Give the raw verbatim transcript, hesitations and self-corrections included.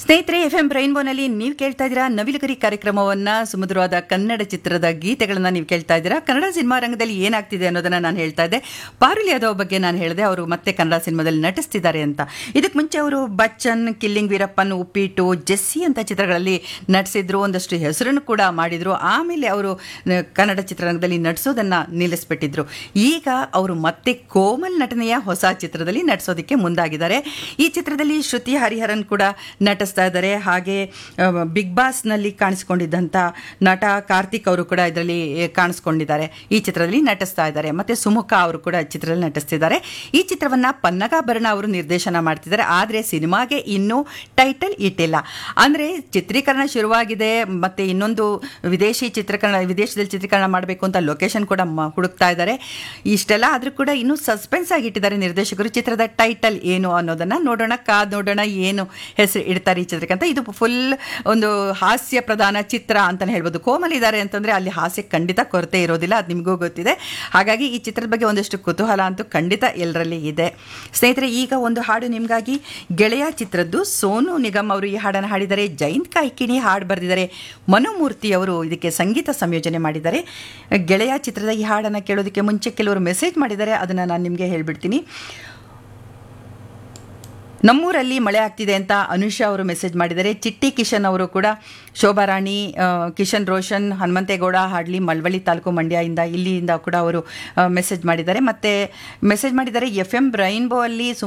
ಸ್ನೇಹಿತರೆ, F M ರೈನ್ಬೋನಲ್ಲಿ ನೀವು ಕೇಳ್ತಾ ಇದ್ದೀರಾ ನವಿಲುಗರಿ ಕಾರ್ಯಕ್ರಮವನ್ನ. ಸುಮಧುರವಾದ ಕನ್ನಡ ಚಿತ್ರದ ಗೀತೆಗಳನ್ನ ನೀವು ಕೇಳ್ತಾ ಇದ್ದೀರಾ. ಕನ್ನಡ ಸಿನಿಮಾ ರಂಗದಲ್ಲಿ ಏನಾಗ್ತಿದೆ ಅನ್ನೋದನ್ನ ನಾನು ಹೇಳ್ತಾ ಇದ್ದೆ. ಪಾರುಲ್ ಯಾದವ್ ಬಗ್ಗೆ ನಾನು ಹೇಳಿದೆ, ಅವರು ಮತ್ತೆ ಕನ್ನಡ ಸಿನಿಮಾದಲ್ಲಿ ನಟಿಸ್ತಿದ್ದಾರೆ ಅಂತ. ಇದಕ್ಕೆ ಮುಂಚೆ ಅವರು ಬಚ್ಚನ್, ಕಿಲ್ಲಿಂಗ್ ವೀರಪ್ಪನ್, ಉಪ್ಪಿಟ್ಟು, ಜೆಸ್ಸಿ ಅಂತ ಚಿತ್ರಗಳಲ್ಲಿ ನಟಿಸಿದ್ರು. ಒಂದಷ್ಟು ಹೆಸರನ್ನು ಕೂಡ ಮಾಡಿದ್ರು. ಆಮೇಲೆ ಅವರು ಕನ್ನಡ ಚಿತ್ರರಂಗದಲ್ಲಿ ನಟಿಸೋದನ್ನ ನಿಲ್ಲಿಸ್ಬಿಟ್ಟಿದ್ರು. ಈಗ ಅವರು ಮತ್ತೆ ಕೋಮಲ್ ನಟನೆಯ ಹೊಸ ಚಿತ್ರದಲ್ಲಿ ನಟಿಸೋದಕ್ಕೆ ಮುಂದಾಗಿದ್ದಾರೆ. ಈ ಚಿತ್ರದಲ್ಲಿ ಶ್ರುತಿ ಹರಿಹರನ್ ಕೂಡ ನಟಿಸ್ತಾ ಇದ್ದಾರೆ. ಹಾಗೆ ಬಿಗ್ ಬಾಸ್ನಲ್ಲಿ ಕಾಣಿಸ್ಕೊಂಡಿದ್ದಂಥ ನಟ ಕಾರ್ತಿಕ್ ಅವರು ಕೂಡ ಇದರಲ್ಲಿ ಕಾಣಿಸ್ಕೊಂಡಿದ್ದಾರೆ. ಈ ಚಿತ್ರದಲ್ಲಿ ನಟಿಸ್ತಾ ಇದ್ದಾರೆ. ಮತ್ತೆ ಸುಮುಖ ಅವರು ಕೂಡ ಚಿತ್ರದಲ್ಲಿ ನಟಿಸ್ತಿದ್ದಾರೆ. ಈ ಚಿತ್ರವನ್ನ ಪನ್ನಗಾಭರಣ ಅವರು ನಿರ್ದೇಶನ ಮಾಡ್ತಿದ್ದಾರೆ. ಆದರೆ ಸಿನಿಮಾಗೆ ಇನ್ನೂ ಟೈಟಲ್ ಇಟ್ಟಿಲ್ಲ. ಅಂದರೆ ಚಿತ್ರೀಕರಣ ಶುರುವಾಗಿದೆ. ಮತ್ತೆ ಇನ್ನೊಂದು ವಿದೇಶಿ ಚಿತ್ರೀಕರಣ ವಿದೇಶದಲ್ಲಿ ಚಿತ್ರೀಕರಣ ಮಾಡಬೇಕು ಅಂತ ಲೊಕೇಶನ್ ಕೂಡ ಹುಡುಕ್ತಾ ಇದ್ದಾರೆ. ಇಷ್ಟೆಲ್ಲ ಆದರೂ ಕೂಡ ಇನ್ನೂ ಸಸ್ಪೆನ್ಸ್ ಆಗಿ ಇಟ್ಟಿದ್ದಾರೆ ನಿರ್ದೇಶಕರು. ಚಿತ್ರದ ಟೈಟಲ್ ಏನು ಅನ್ನೋದನ್ನ ನೋಡೋಣ, ಕಾದ್ ನೋಡೋಣ ಏನು ಹೆಸರು ಇಡ್ತಾರೆ ಈ ಚಿತ್ರಕ್ಕಂತ. ಇದು ಫುಲ್ ಒಂದು ಹಾಸ್ಯ ಪ್ರಧಾನ ಚಿತ್ರ ಅಂತಾನೆ ಹೇಳ್ಬೋದು. ಕೋಮಲ್ ಇದ್ದಾರೆ ಅಂತಂದ್ರೆ ಅಲ್ಲಿ ಹಾಸ್ಯ ಖಂಡಿತ ಕೊರತೆ ಇರೋದಿಲ್ಲ, ಅದು ನಿಮಗೂ ಗೊತ್ತಿದೆ. ಹಾಗಾಗಿ ಈ ಚಿತ್ರದ ಬಗ್ಗೆ ಒಂದಷ್ಟು ಕುತೂಹಲ ಅಂತೂ ಖಂಡಿತ ಎಲ್ಲರಲ್ಲಿ ಇದೆ. ಸ್ನೇಹಿತರೆ, ಈಗ ಒಂದು ಹಾಡು ನಿಮಗಾಗಿ. ಗೆಳೆಯ ಚಿತ್ರದ್ದು ಸೋನು ನಿಗಮ್ ಅವರು ಈ ಹಾಡನ್ನು ಹಾಡಿದ್ದಾರೆ. ಜಯಂತ್ ಕಾಯ್ಕಿಣಿ ಹಾಡು ಬರೆದಿದ್ದಾರೆ. ಮನುಮೂರ್ತಿ ಅವರು ಇದಕ್ಕೆ ಸಂಗೀತ ಸಂಯೋಜನೆ ಮಾಡಿದ್ದಾರೆ. ಗೆಳೆಯ ಚಿತ್ರದ ಈ ಹಾಡನ್ನು ಕೇಳೋದಕ್ಕೆ ಮುಂಚೆ ಕೆಲವರು ಮೆಸೇಜ್ ಮಾಡಿದ್ದಾರೆ, ಅದನ್ನು ನಾನು ನಿಮಗೆ ಹೇಳ್ಬಿಡ್ತೀನಿ. ನಮ್ಮೂರಲ್ಲಿ ಮಳೆ ಆಗ್ತಿದೆ ಅಂತ ಅನುಷಾ ಅವರು ಮೆಸೇಜ್ ಮಾಡಿದ್ದಾರೆ. ಚಿಟ್ಟಿ ಕಿಶನ್ ಅವರು ಕೂಡ, ಶೋಭಾರಾಣಿ, ಕಿಶನ್ ರೋಷನ್, ಹನುಮಂತೇಗೌಡ ಹಾಡ್ಲಿ, ಮಳವಳ್ಳಿ ತಾಲೂಕು ಮಂಡ್ಯದಿಂದ ಇಲ್ಲಿಂದ ಕೂಡ ಅವರು ಮೆಸೇಜ್ ಮಾಡಿದ್ದಾರೆ. ಮತ್ತು ಮೆಸೇಜ್ ಮಾಡಿದ್ದಾರೆ ಎಫ್ ಎಂ ರೈನ್ಬೋ ಅಲ್ಲಿ